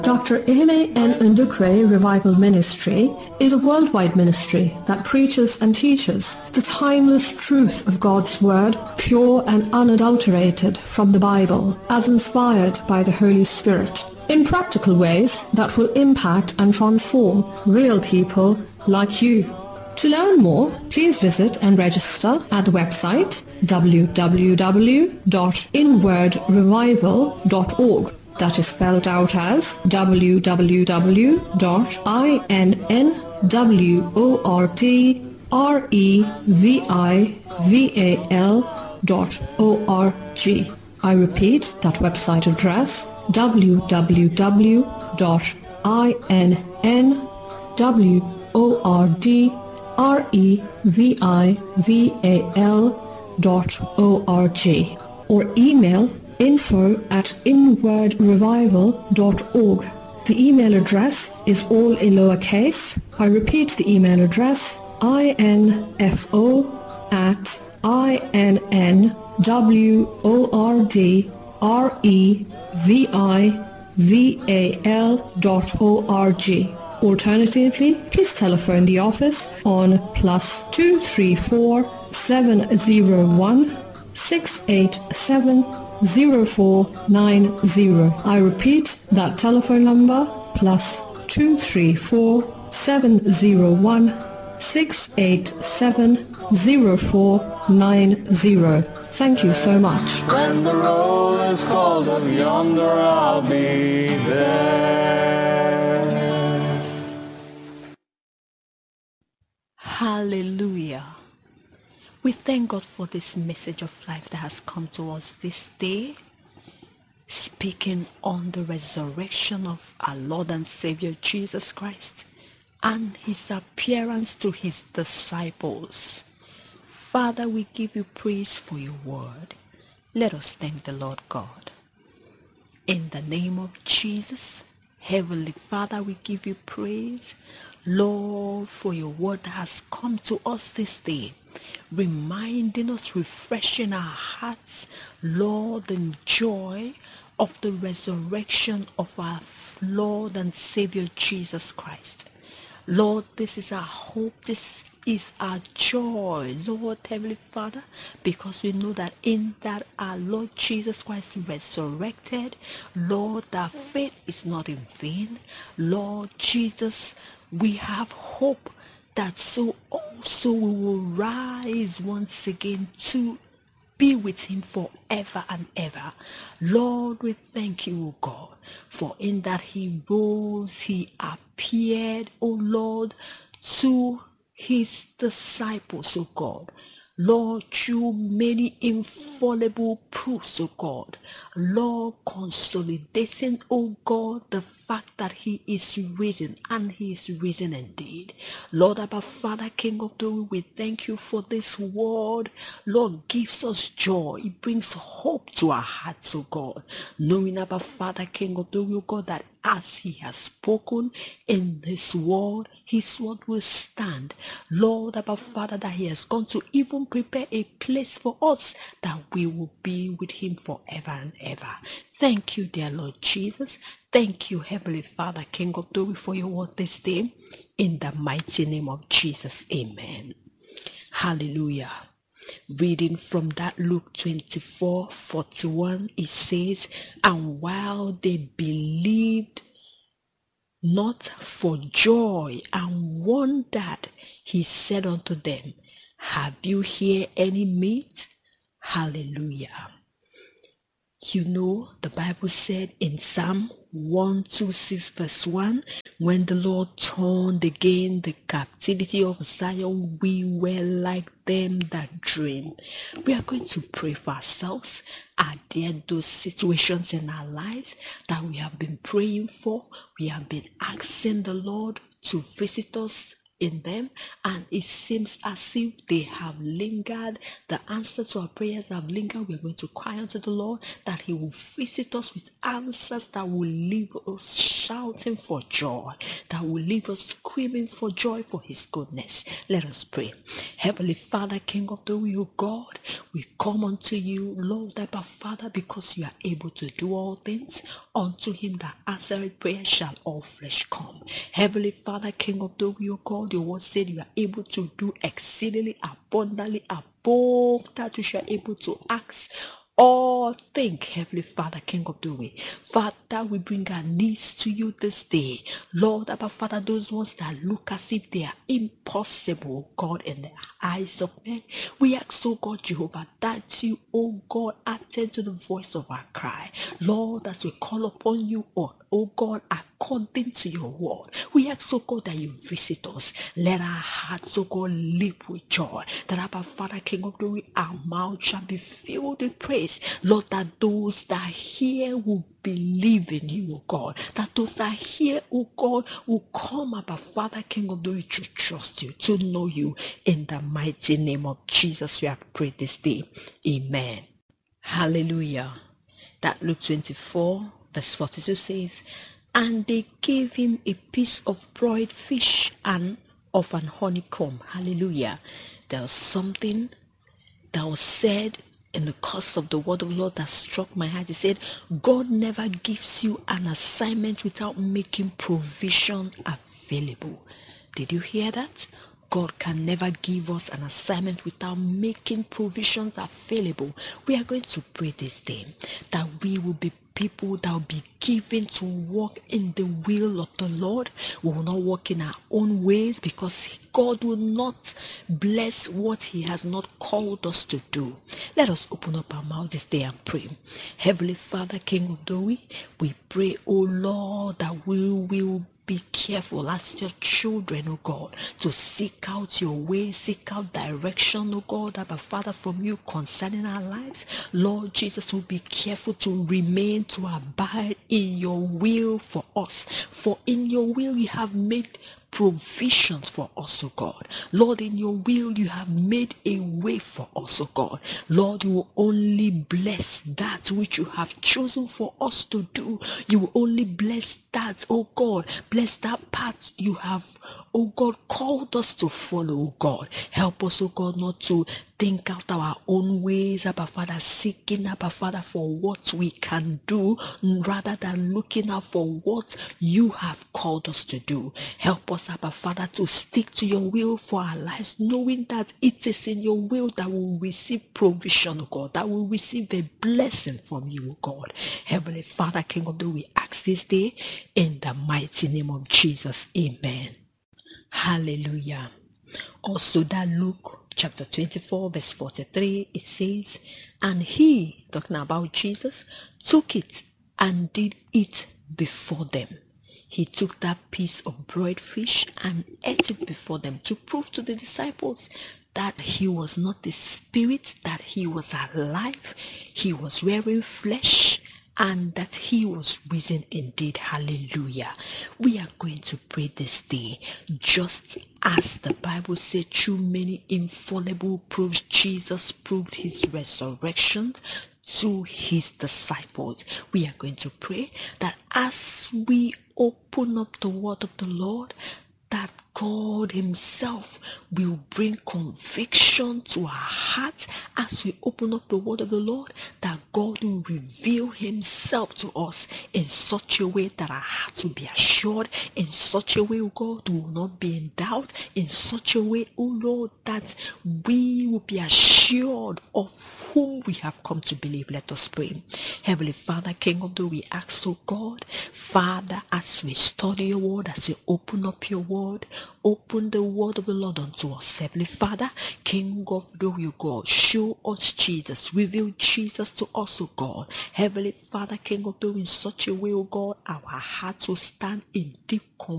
Dr. Ihime N. Ndukwe Revival Ministry is a worldwide ministry that preaches and teaches the timeless truth of God's Word, pure and unadulterated from the Bible, as inspired by the Holy Spirit, in practical ways that will impact and transform real people like you. To learn more, please visit and register at the website www.inwardrevival.org. That is spelled out as www.inwardrevival.org. I repeat that website address, www.inwardrevival.org, or email info@inwardrevival.org. The email address is all in lowercase. I repeat the email address, info@inwardrevival.org. Alternatively, please telephone the office on +234 701 687 0490. I repeat that telephone number, +234 701 687 0490. Thank you so much. When the roll is called up yonder, I'll be there. Hallelujah. We thank God for this message of life that has come to us this day, speaking on the resurrection of our Lord and Savior Jesus Christ and his appearance to his disciples. Father, we give you praise for your word. Let us thank the Lord God. In the name of Jesus, Heavenly Father, we give you praise, Lord, for your word that has come to us this day, reminding us, refreshing our hearts, Lord, the joy of the resurrection of our Lord and Savior Jesus Christ. Lord, this is our hope, this is our joy, Lord, Heavenly Father, because we know that in that our Lord Jesus Christ resurrected, Lord, that faith is not in vain. Lord Jesus, we have hope that so also we will rise once again to be with him forever and ever. Lord, we thank you, O God, for in that he rose, he appeared, O Lord, to his disciples, O God. Lord, through many infallible proofs, O God. Lord, consolidating, O God, the fact that he is risen, and he is risen indeed. Lord, Abba Father, King of glory, we thank you for this word. Lord, gives us joy. It brings hope to our hearts, O God. Knowing, Abba Father, King of glory, O God, that as he has spoken in his word will stand. Lord, Abba Father, that he has gone to even prepare a place for us, that we will be with him forever and ever. Thank you, dear Lord Jesus. Thank you, Heavenly Father, King of glory, for your word this day. In the mighty name of Jesus, amen. Hallelujah. Reading from that Luke 24:41, it says, and while they believed not for joy and wondered, he said unto them, have you here any meat? Hallelujah. You know, the Bible said in Psalm 126 verse 1, when the Lord turned again the captivity of Zion, we were like them that dream. We are going to pray for ourselves. Are there those situations in our lives that we have been praying for? We have been asking the Lord to visit us in them, and it seems as if they have lingered. The answer to our prayers have lingered. We are going to cry unto the Lord that He will visit us with answers that will leave us shouting for joy, that will leave us screaming for joy for His goodness. Let us pray. Heavenly Father, King of the O God, we come unto you, Lord, Abba Father, because you are able to do all things. Unto Him that answered prayer shall all flesh come. Heavenly Father, King of the O God, your word said you are able to do exceedingly abundantly above that which you are able to ask all think. Heavenly Father, King of the way, Father, we bring our needs to you this day. Lord, Abba Father, those ones that look as if they are impossible, God, in the eyes of men, we ask, oh God, Jehovah, that you, oh God, attend to the voice of our cry. Lord, as we call upon you, oh God, according to your word, we ask, oh God, that you visit us. Let our hearts, oh God, leap with joy. That Abba Father, King of glory, our mouth shall be filled with praise. Lord, that those that hear will believe in you, oh God. That those that hear, oh God, will come, Abba Father, King of glory, to trust you, to know you. In the mighty name of Jesus, we have prayed this day. Amen. Hallelujah. That Luke 24 verse 42 says, and they gave him a piece of broiled fish and of an honeycomb. Hallelujah. There was something that was said in the course of the word of the Lord that struck my heart. He said, God never gives you an assignment without making provision available. Did you hear that? God can never give us an assignment without making provisions available. We are going to pray this day that we will be people that will be given to walk in the will of the Lord. We will not walk in our own ways, because God will not bless what He has not called us to do. Let us open up our mouth this day and pray. Heavenly Father, King of glory, we pray, oh Lord, that we will be careful as your children, oh God, to seek out your way, seek out direction, oh God, Abba Father, from you concerning our lives. Lord Jesus, will be careful to remain, to abide in your will for us. For in your will you have made provisions for us, oh God. Lord, in your will you have made a way for us, oh God. Lord, you will only bless that which you have chosen for us to do. You will only bless that, oh God. Bless that path you have, oh God, called us to follow, oh God. Help us, oh God, not to think out our own ways, Abba Father, seeking, Abba Father, for what we can do, rather than looking out for what you have called us to do. Help us, Abba Father, to stick to your will for our lives, knowing that it is in your will that we will receive provision, oh God, that we will receive a blessing from you, oh God. Heavenly Father, King of the, we ask this day in the mighty name of Jesus. Amen. Hallelujah. Also, that Luke chapter 24 verse 43, it says, and he, talking about Jesus, took it and did eat before them. He took that piece of broiled fish and ate it before them, to prove to the disciples that he was not the spirit, that he was alive, he was wearing flesh, and that he was risen indeed. Hallelujah. We are going to pray this day, just as the Bible said, through many infallible proofs, Jesus proved his resurrection to his disciples. We are going to pray that as we open up the word of the Lord, that God himself will bring conviction to our hearts as we open up the word of the Lord, that God will reveal himself to us in such a way that our hearts will be assured, in such a way, oh God, we will not be in doubt, in such a way, oh Lord, that we will be assured of whom we have come to believe. Let us pray. Heavenly Father, King of the, we ask, oh God, Father, as we study your word, as we open up your word, open the word of the Lord unto us. Heavenly Father, King of glory, God, show us Jesus, reveal Jesus to us, O God. Heavenly Father, King of glory, in such a way, O God, our hearts will stand in deep conviction